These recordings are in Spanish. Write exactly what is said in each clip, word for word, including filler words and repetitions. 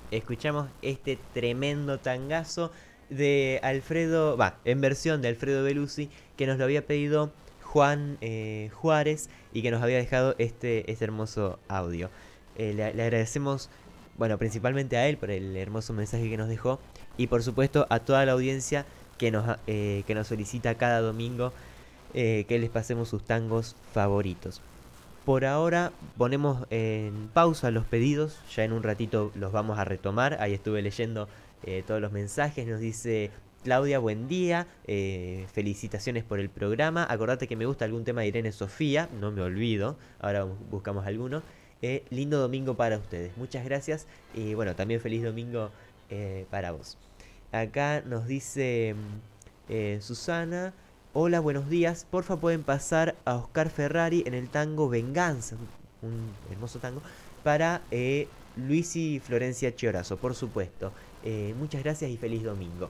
escuchamos este tremendo tangazo de Alfredo, va, en versión de Alfredo Belusi, que nos lo había pedido Juan eh, Juárez y que nos había dejado este, este hermoso audio. Eh, le, le agradecemos, bueno, principalmente a él por el hermoso mensaje que nos dejó y por supuesto a toda la audiencia que nos, eh, que nos solicita cada domingo eh, que les pasemos sus tangos favoritos. Por ahora ponemos en pausa los pedidos, ya en un ratito los vamos a retomar. Ahí estuve leyendo eh, todos los mensajes, nos dice Claudia, buen día, eh, felicitaciones por el programa. Acordate que me gusta algún tema de Irene Sofía, no me olvido, ahora buscamos alguno. Eh, lindo domingo para ustedes, muchas gracias y bueno, también feliz domingo eh, para vos. Acá nos dice eh, Susana. Hola, buenos días. Porfa, pueden pasar a Oscar Ferrari en el tango Venganza, un hermoso tango, para eh, Luis y Florencia Chiorazo, por supuesto. Eh, muchas gracias y feliz domingo.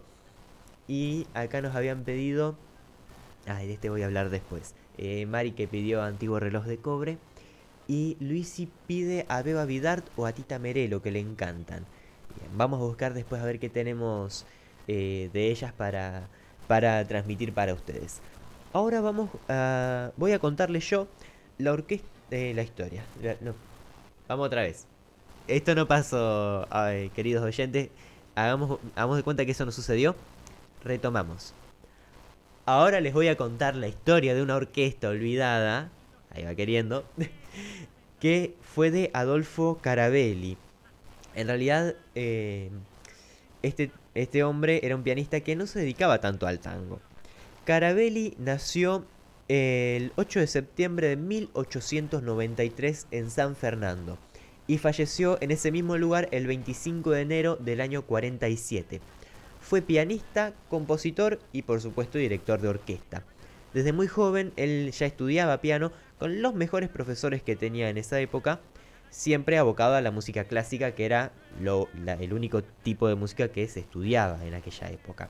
Y acá nos habían pedido. Ay, de este voy a hablar después. Eh, Mari que pidió Antiguo Reloj de Cobre. Y Luisi pide a Beba Vidart o a Tita Merelo, que le encantan. Bien, vamos a buscar después a ver qué tenemos eh, de ellas para, para transmitir para ustedes. Ahora vamos a... Voy a contarles yo la orquesta... Eh, la historia. La- no, vamos otra vez. Esto no pasó, ay, queridos oyentes. Hagamos, hagamos de cuenta que eso no sucedió. Retomamos. Ahora les voy a contar la historia de una orquesta olvidada. Ahí va queriendo. Que fue de Adolfo Carabelli. En realidad, eh, este, este hombre era un pianista que no se dedicaba tanto al tango. Carabelli nació el ocho de septiembre de mil ochocientos noventa y tres en San Fernando y falleció en ese mismo lugar el veinticinco de enero del año cuarenta y siete. Fue pianista, compositor y por supuesto director de orquesta. Desde muy joven él ya estudiaba piano con los mejores profesores que tenía en esa época, siempre abocado a la música clásica, que era lo, la- el único tipo de música que se estudiaba en aquella época.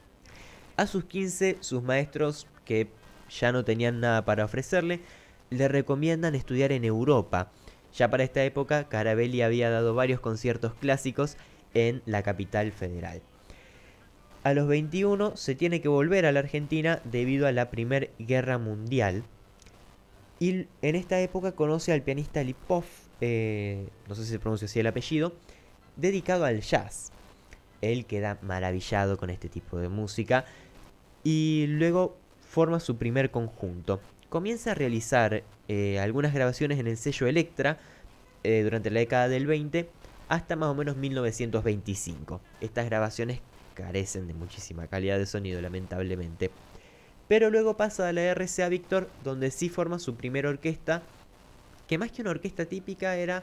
A sus quince, sus maestros, que ya no tenían nada para ofrecerle, le recomiendan estudiar en Europa. Ya para esta época, Carabelli había dado varios conciertos clásicos en la capital federal. A los veintiuno se tiene que volver a la Argentina debido a la Primera Guerra Mundial. Y en esta época conoce al pianista Lipov, eh, no sé si se pronuncia así el apellido, dedicado al jazz. Él queda maravillado con este tipo de música y luego forma su primer conjunto. Comienza a realizar eh, algunas grabaciones en el sello Elektra eh, durante la década del veinte hasta más o menos mil novecientos veinticinco. Estas grabaciones carecen de muchísima calidad de sonido, lamentablemente. Pero luego pasa a la R C A Víctor, donde sí forma su primera orquesta, que más que una orquesta típica era,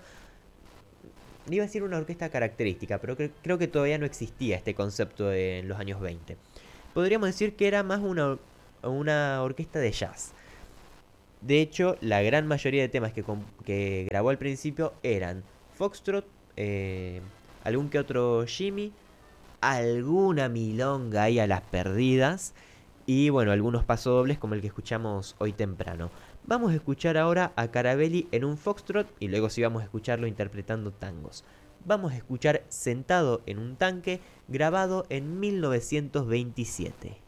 iba a decir una orquesta característica, pero cre- creo que todavía no existía este concepto en los años veinte. Podríamos decir que era más una, una orquesta de jazz. De hecho, la gran mayoría de temas que, que grabó al principio eran Foxtrot, eh, algún que otro Jimmy, alguna milonga ahí a las perdidas y bueno, algunos pasodobles como el que escuchamos hoy temprano. Vamos a escuchar ahora a Carabelli en un foxtrot y luego sí vamos a escucharlo interpretando tangos. Vamos a escuchar Sentado en un tanque, grabado en mil novecientos veintisiete.